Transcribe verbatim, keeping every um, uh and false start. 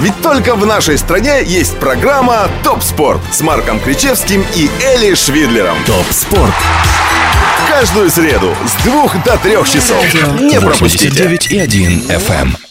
Ведь только в нашей стране есть программа «Топ Спорт» с Марком Кричевским и Эли Швидлером. Топ Спорт. Каждую среду с двух до трех часов. Не пропустите. девять и один эф эм.